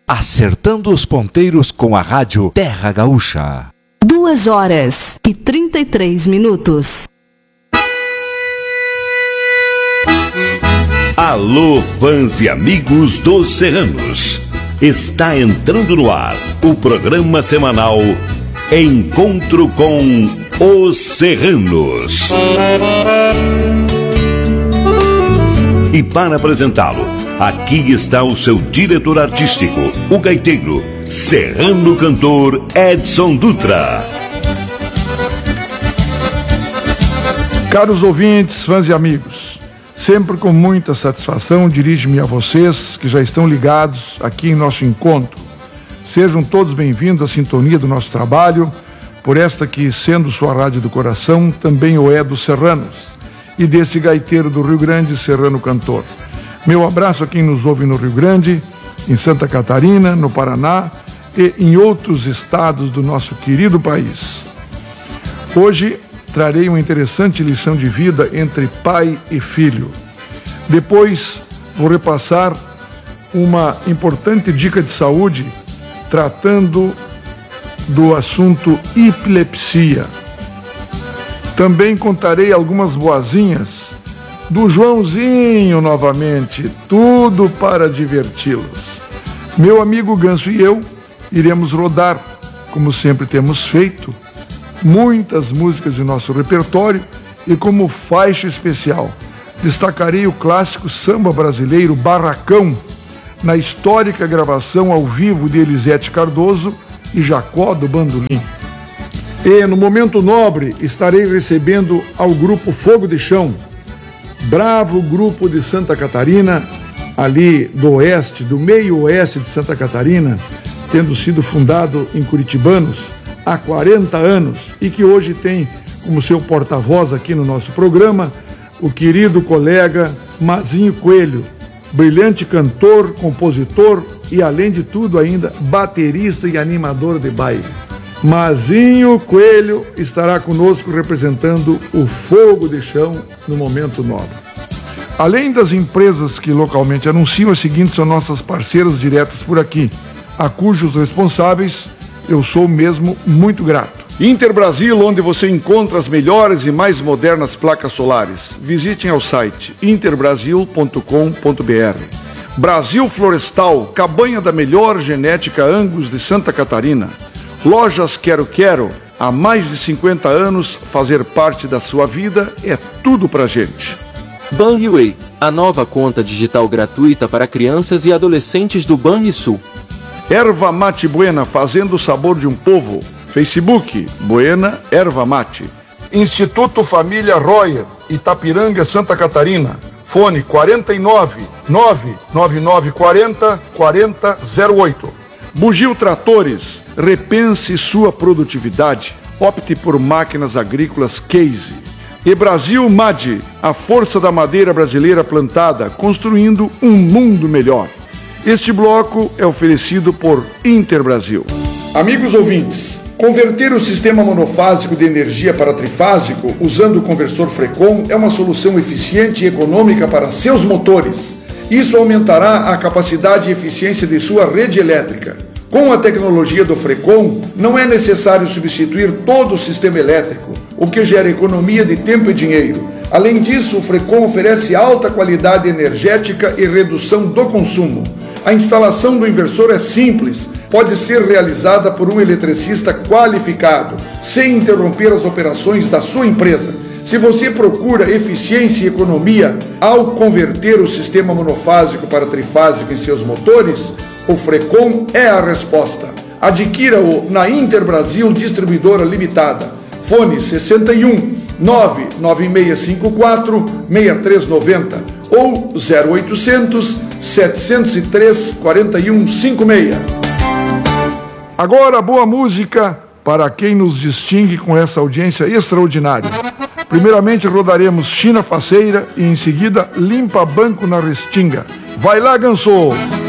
acertando os ponteiros com a rádio Terra Gaúcha. 2h33. Alô, fãs e amigos dos Serranos. Está entrando no ar o programa semanal Encontro com os Serranos. E para apresentá-lo, aqui está o seu diretor artístico, o gaiteiro, serrano cantor Edson Dutra. Caros ouvintes, fãs e amigos, sempre com muita satisfação dirijo-me a vocês que já estão ligados aqui em nosso encontro. Sejam todos bem-vindos à sintonia do nosso trabalho, por esta que, sendo sua rádio do coração, também o é dos serranos e desse gaiteiro do Rio Grande, serrano cantor. Meu abraço a quem nos ouve no Rio Grande, em Santa Catarina, no Paraná e em outros estados do nosso querido país. Hoje trarei uma interessante lição de vida entre pai e filho. Depois vou repassar uma importante dica de saúde tratando do assunto epilepsia. Também contarei algumas boazinhas do Joãozinho novamente, tudo para diverti-los. Meu amigo Ganso e eu iremos rodar, como sempre temos feito, muitas músicas de nosso repertório e como faixa especial destacarei o clássico samba brasileiro Barracão, na histórica gravação ao vivo de Elisete Cardoso e Jacó do Bandolim. E no momento nobre estarei recebendo ao grupo Fogo de Chão, bravo grupo de Santa Catarina, ali do oeste, do meio oeste de Santa Catarina, tendo sido fundado em Curitibanos há 40 anos e que hoje tem como seu porta-voz aqui no nosso programa o querido colega Mazinho Coelho, brilhante cantor, compositor e, além de tudo, ainda baterista e animador de baile. Mazinho Coelho estará conosco representando o Fogo de Chão no momento nobre. Além das empresas que localmente anunciam, as seguintes são nossas parceiras diretas por aqui, a cujos responsáveis eu sou mesmo muito grato. Interbrasil, onde você encontra as melhores e mais modernas placas solares. Visitem ao site interbrasil.com.br. Brasil Florestal, cabanha da melhor genética Angus de Santa Catarina. Lojas Quero Quero, há mais de 50 anos, fazer parte da sua vida é tudo pra gente. Banriway, a nova conta digital gratuita para crianças e adolescentes do Banrisul. Erva Mate Buena, fazendo o sabor de um povo. Facebook, Buena Erva Mate. Instituto Família Royer, Itapiranga, Santa Catarina. Fone 49 99940 4008. Bugio Tratores, repense sua produtividade. Opte por máquinas agrícolas Case. E Brasil MAD, a força da madeira brasileira plantada, construindo um mundo melhor. Este bloco é oferecido por Interbrasil. Amigos ouvintes, converter o sistema monofásico de energia para trifásico usando o conversor Frecon é uma solução eficiente e econômica para seus motores. Isso aumentará a capacidade e eficiência de sua rede elétrica. Com a tecnologia do Frecon, não é necessário substituir todo o sistema elétrico, o que gera economia de tempo e dinheiro. Além disso, o Frecon oferece alta qualidade energética e redução do consumo. A instalação do inversor é simples, pode ser realizada por um eletricista qualificado, sem interromper as operações da sua empresa. Se você procura eficiência e economia ao converter o sistema monofásico para trifásico em seus motores, o Frecon é a resposta. Adquira-o na Interbrasil Distribuidora Limitada. Fone 61 99654 6390 ou 0800 703 4156. Agora, boa música para quem nos distingue com essa audiência extraordinária. Primeiramente rodaremos China Faceira e em seguida Limpa Banco na Restinga. Vai lá, Ganso!